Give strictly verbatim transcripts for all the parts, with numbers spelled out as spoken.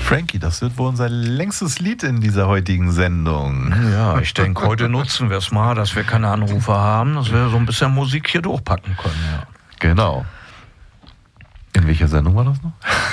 Frankie, das wird wohl unser längstes Lied in dieser heutigen Sendung. Ja, ich denke, heute nutzen wir es mal, dass wir keine Anrufe haben, dass wir so ein bisschen Musik hier durchpacken können. Ja. Genau. In welcher Sendung war das noch?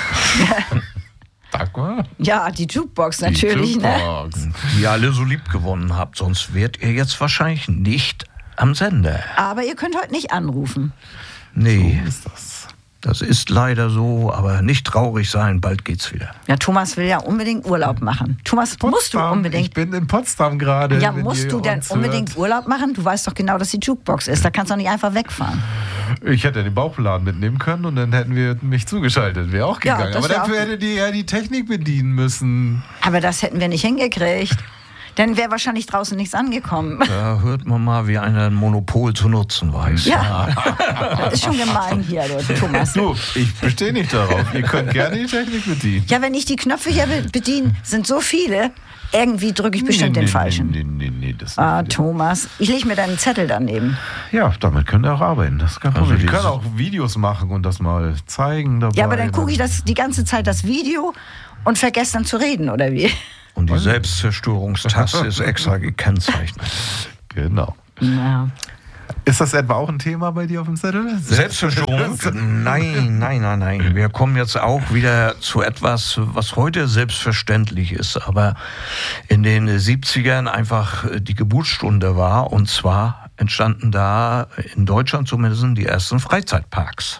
Sag mal. Ja, die Jukebox natürlich. Die Jukebox. Ne? Die ihr alle so lieb gewonnen habt, sonst wärt ihr jetzt wahrscheinlich nicht am Sender. Aber ihr könnt heute nicht anrufen. Nee, So ist das. das ist leider so, aber nicht traurig sein, bald geht's wieder. Ja, Thomas will ja unbedingt Urlaub machen. Thomas, musst du unbedingt. Ich bin in Potsdam gerade. Ja, wenn musst ihr du denn uns unbedingt hört. Urlaub machen? Du weißt doch genau, dass die Jukebox ist. Da kannst du doch nicht einfach wegfahren. Ich hätte den Bauchladen mitnehmen können und dann hätten wir mich zugeschaltet. Wäre auch Ja, gegangen. das Aber wär dafür auch- hättet ihr ja die Technik bedienen müssen. Aber das hätten wir nicht hingekriegt. Dann wäre wahrscheinlich draußen nichts angekommen. Da hört man mal, wie einer ein Monopol zu nutzen weiß. Ja, das ist schon gemein hier, du, Thomas. Du, ich bestehe nicht darauf. Ihr könnt gerne die Technik bedienen. Ja, wenn ich die Knöpfe hier be- bediene, sind so viele. Irgendwie drücke ich bestimmt nee, den nee, falschen. Nee, nee, nee, nee, das Ah, Thomas, ich lege mir deinen Zettel daneben. Ja, damit könnt ihr auch arbeiten. Das ist kein Also Problem. Ich diese- kann auch Videos machen und das mal zeigen dabei. Ja, aber dann gucke ich das die ganze Zeit das Video und vergesse dann zu reden, oder wie? Und die Selbstzerstörungstaste ist extra gekennzeichnet. Genau. Ja. Ist das etwa auch ein Thema bei dir auf dem Zettel? Selbstzerstörung? Nein, nein, nein, nein. Wir kommen jetzt auch wieder zu etwas, was heute selbstverständlich ist, aber in den siebzigern einfach die Geburtsstunde war. Und zwar entstanden da in Deutschland zumindest die ersten Freizeitparks.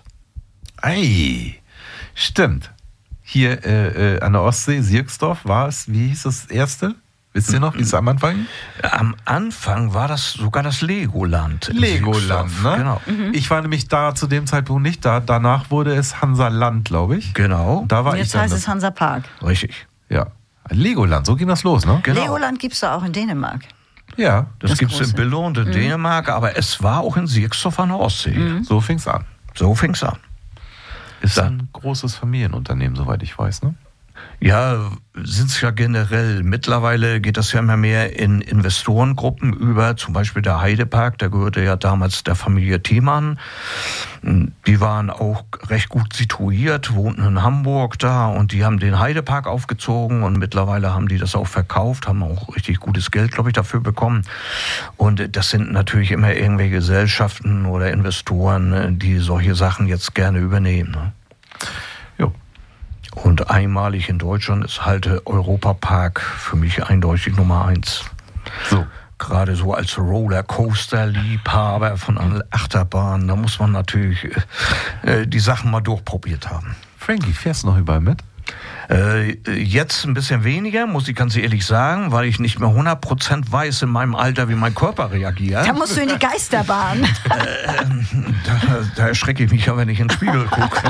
Ei, stimmt. Hier äh, äh, an der Ostsee, Sierksdorf, war es, wie hieß das erste? Wisst ihr noch, wie es am Anfang? Am Anfang war das sogar das Legoland. in Legoland, Sierksdorf. ne? Genau. Ich war nämlich da zu dem Zeitpunkt nicht da. Danach wurde es Hansaland, glaube ich. Genau, Da war Und ich jetzt dann. heißt Das, es Hansa Park. richtig. ja. Legoland, so ging das los, ne? Genau. Legoland gibt es doch auch in Dänemark. Ja, Das, Das gibt es in große. Billund in Dänemark, aber es war auch in Sierksdorf an der Ostsee. so fing's an. So fing es an. Ist Dann- ein großes Familienunternehmen, soweit ich weiß, ne? Ja, sind es ja generell. Mittlerweile geht das ja immer mehr in Investorengruppen über. Zum Beispiel der Heidepark, der gehörte ja damals der Familie Thiemann. Die waren auch recht gut situiert, wohnten in Hamburg da und die haben den Heidepark aufgezogen und mittlerweile haben die das auch verkauft, haben auch richtig gutes Geld, glaube ich, dafür bekommen. Und das sind natürlich immer irgendwelche Gesellschaften oder Investoren, die solche Sachen jetzt gerne übernehmen. Ne? Jo. Und einmalig in Deutschland ist halt der Europapark für mich eindeutig Nummer eins. So. Gerade so als Rollercoaster-Liebhaber von einer Achterbahn, da muss man natürlich äh, die Sachen mal durchprobiert haben. Frankie, fährst du noch überall mit? Äh, jetzt ein bisschen weniger, muss ich ganz ehrlich sagen, weil ich nicht mehr hundert Prozent weiß in meinem Alter, wie mein Körper reagiert. Da musst du in die Geisterbahn. Da, da erschrecke ich mich ja, wenn ich in den Spiegel gucke.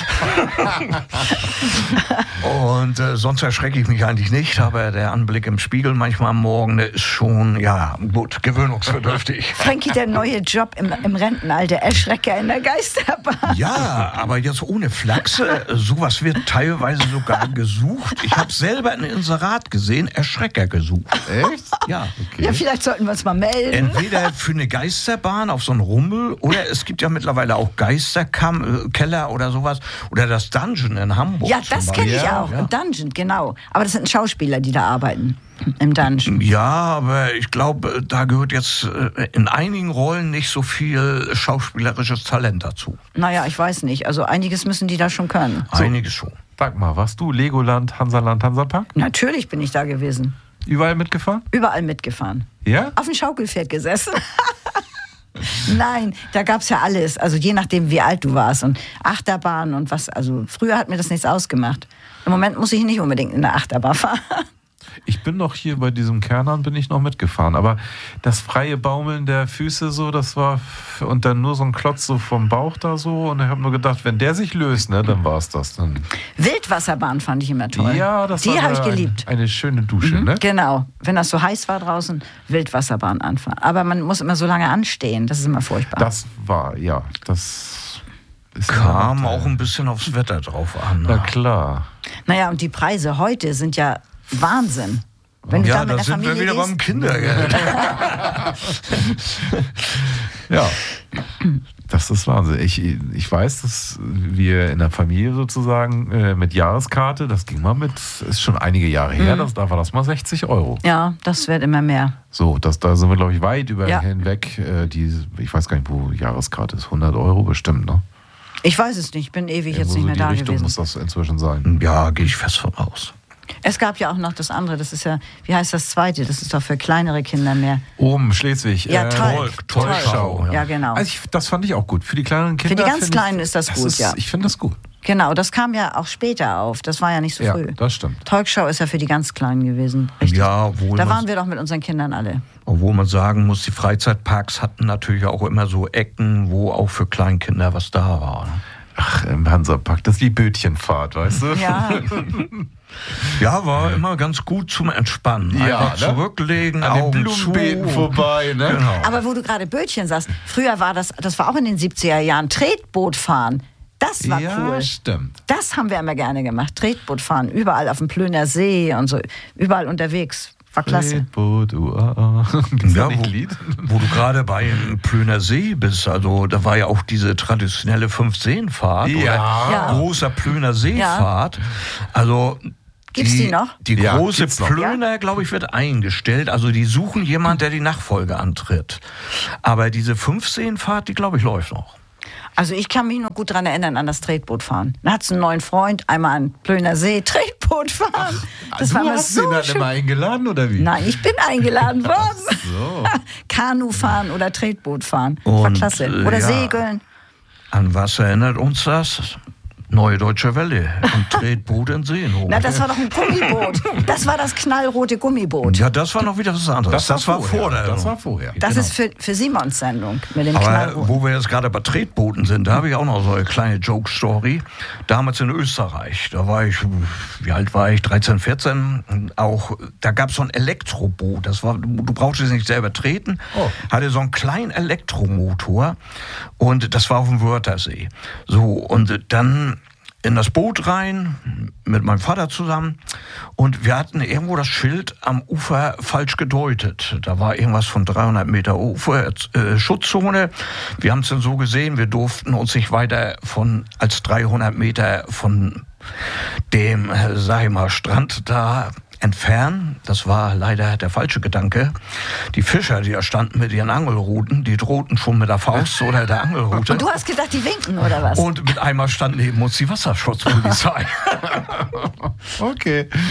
Und äh, sonst erschrecke ich mich eigentlich nicht, aber der Anblick im Spiegel manchmal am Morgen, der ist schon, ja, gut, gewöhnungsbedürftig. Frankie, der neue Job im, im Rentenalter, Erschrecker in der Geisterbahn. Ja, aber jetzt ohne Flachs, äh, sowas wird teilweise sogar gesucht. Ich habe selber ein Inserat gesehen, Erschrecker gesucht. Echt? Ja. Okay. Ja, vielleicht sollten wir uns mal melden. Entweder für eine Geisterbahn auf so einen Rummel oder es gibt ja mittlerweile auch Geisterkeller oder sowas. Oder das Dungeon in Hamburg. Ja, zum das kenne ich Beispiel. auch. Ja. Im Dungeon, genau. Aber das sind Schauspieler, die da arbeiten. Im Dungeon. Ja, aber ich glaube, da gehört jetzt äh, in einigen Rollen nicht so viel schauspielerisches Talent dazu. Naja, ich weiß nicht. Also einiges müssen die da schon können. Einiges schon. Sag mal, warst du Legoland, Hansaland, Hansapark? Natürlich bin ich da gewesen. Überall mitgefahren? Überall mitgefahren. Ja? Auf dem Schaukelpferd gesessen. Nein, da gab es ja alles. Also je nachdem, wie alt du warst. Und Achterbahn und was. Also früher hat mir das nichts ausgemacht. Im Moment muss ich nicht unbedingt in der Achterbahn fahren. Ich bin noch hier bei diesem Kernern, bin ich noch mitgefahren. Aber das freie Baumeln der Füße so, das war... f- Und dann nur so ein Klotz so vom Bauch da so. Und ich habe nur gedacht, wenn der sich löst, ne, dann war es das. Dann. Wildwasserbahn fand ich immer toll. Ja, das Die war habe ich eine- geliebt. Eine schöne Dusche, ne? Genau. Wenn das so heiß war draußen, Wildwasserbahn anfahren. Aber man muss immer so lange anstehen. Das ist immer furchtbar. Das war, ja, das ist Kam ja- auch ein bisschen aufs Wetter drauf an. Na Ne? klar. Naja, und die Preise heute sind ja Wahnsinn. Wenn du Ja, da mit da der sind wir Familie wieder beim gehst, Kindergeld. Ja. Das ist Wahnsinn. Ich, ich weiß, dass wir in der Familie sozusagen äh, mit Jahreskarte, das ging mal mit, ist schon einige Jahre her, mhm. das, da war das mal sechzig Euro. Ja, das wird immer mehr. So, das, da sind wir, glaube ich, weit über ja. hinweg. Äh, die, ich weiß gar nicht, wo Jahreskarte ist. hundert Euro bestimmt, ne? Ich weiß es nicht, ich bin ewig Irgendwo jetzt nicht mehr so da Richtung gewesen. Muss das inzwischen sein. Ja, gehe ich fest von aus. Es gab ja auch noch das andere, das ist ja, wie heißt das zweite? Das ist doch für kleinere Kinder mehr. Oben, Schleswig. Ja, äh, Tolk. Tolkschau. Ja. ja, genau. Also ich, das fand ich auch gut. Für die kleineren Kinder. Für die ganz Kleinen ich, ist das, das gut, ist, ja. Ich finde das gut. Genau, das kam ja auch später auf. Das war ja nicht so ja, früh. Das stimmt. Tolkschau ist ja für die ganz Kleinen gewesen. Richtig. Ja, wohl da waren wir doch mit unseren Kindern alle. Obwohl man sagen muss, die Freizeitparks hatten natürlich auch immer so Ecken, wo auch für Kleinkinder was da war. Ach, im Hansapark, das ist die Bötchenfahrt, weißt du? Ja. Ja, war immer ganz gut zum Entspannen. Ja, einfach ne? zurücklegen, An den Augen Blumenbeeten zu. vorbei, ne? Genau. Aber wo du gerade Bötchen sagst, früher war das, das war auch in den siebziger Jahren, Tretboot fahren. Das war ja, cool. Stimmt. Das haben wir immer gerne gemacht. Tretboot fahren, überall auf dem Plöner See und so, überall unterwegs. War klasse. Tretboot, uh, uh. Gibt's Ja, da nicht wo, ein Lied? wo du gerade beim Plöner See bist, also da war ja auch diese traditionelle Fünf-Seen-Fahrt Ja. oder Ja. großer Plöner See-Fahrt. Also Gibt's die noch? Die Ja, große gibt's noch. Plöner, glaube ich, wird eingestellt. Also die suchen jemanden, der die Nachfolge antritt. Aber diese Fünf-Seen-Fahrt, die, glaube ich, läuft noch. Also ich kann mich noch gut daran erinnern, an das Tretbootfahren. Da hat es einen neuen Freund, einmal an Plöner See, Tretboot fahren. Das du war mir hast so den dann schön. immer eingeladen, oder wie? Nein, ich bin eingeladen worden. So. Kanu fahren oder Tretboot fahren. War Und, klasse. äh, Oder ja. Segeln. An was erinnert uns das? Neue Deutsche Welle und Tretboot in Seenhof. Na, das war doch ein Gummiboot. Das war das knallrote Gummiboot. Ja, das war noch wieder was anderes. Das, war vor der. Das war vorher. Das genau. ist für, für Simons Sendung mit dem Aber Knallroten. wo wir jetzt gerade bei Tretbooten sind, da habe ich auch noch so eine kleine Joke-Story. Damals in Österreich, da war ich, wie alt war ich, dreizehn, vierzehn, auch, da gab es so ein Elektroboot. Das war, du brauchst es nicht selber treten, Oh. hatte so einen kleinen Elektromotor und das war auf dem Wörthersee. So, und dann in das Boot rein, mit meinem Vater zusammen. Und wir hatten irgendwo das Schild am Ufer falsch gedeutet. Da war irgendwas von dreihundert Meter Ufer, äh, Schutzzone. Wir haben es dann so gesehen, wir durften uns nicht weiter von als dreihundert Meter von dem, äh, sag ich mal, Strand da entfernen. Das war leider der falsche Gedanke. Die Fischer, die da standen mit ihren Angelruten, die drohten schon mit der Faust oder der Angelrute. Und du hast gedacht, die winken, oder was? Und mit einmal stand neben uns die Wasserschutzpolizei. Okay.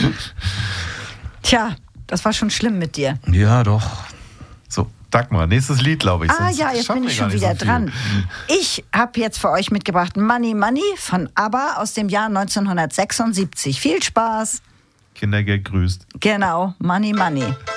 Tja, das war schon schlimm mit dir. Ja, doch. So, Dagmar, nächstes Lied, glaube ich. Ah sonst ja, jetzt schaffen bin wir ich gar schon nicht wieder so viel. dran. Ich habe jetzt für euch mitgebracht Money Money von ABBA aus dem Jahr neunzehnhundertsechsundsiebzig. Viel Spaß. Kindergeld grüßt. Genau, Money Money.